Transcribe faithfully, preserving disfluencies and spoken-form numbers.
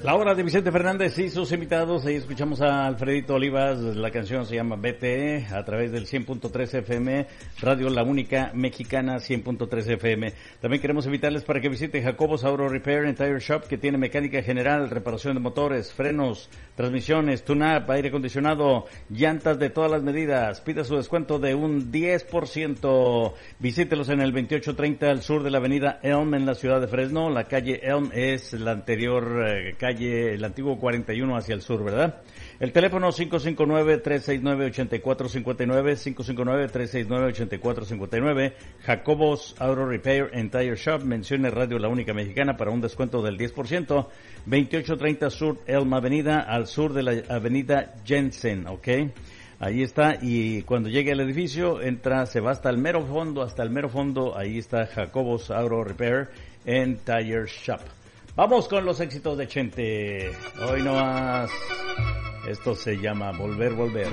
La hora de Vicente Fernández y sus invitados. Ahí escuchamos a Alfredito Olivas. La canción se llama B T E a través del cien punto tres F M, Radio La Única Mexicana cien punto tres F M. También queremos invitarles para que visite Jacobos Auto Repair and Tire Shop, que tiene mecánica general, reparación de motores, frenos, transmisiones, tune-up, aire acondicionado, llantas de todas las medidas. Pida su descuento de un diez por ciento. Visítelos en el veintiocho treinta al sur de la avenida Elm en la ciudad de Fresno. La calle Elm es la anterior eh, calle el antiguo cuarenta y uno hacia el sur, ¿verdad? El teléfono cinco cinco nueve, tres seis nueve, ocho cuatro cinco nueve, cinco cinco nueve, tres seis nueve, ocho cuatro cinco nueve. Jacobos Auto Repair and Tire Shop. Mencione Radio La Única Mexicana para un descuento del diez por ciento. veintiocho treinta Sur Elm Avenida, al sur de la avenida Jensen, ¿ok? Ahí está, y cuando llegue al edificio, entra, se va hasta el mero fondo, hasta el mero fondo, ahí está Jacobos Auto Repair and Tire Shop. Vamos con los éxitos de Chente. Hoy no más. Esto se llama Volver, Volver.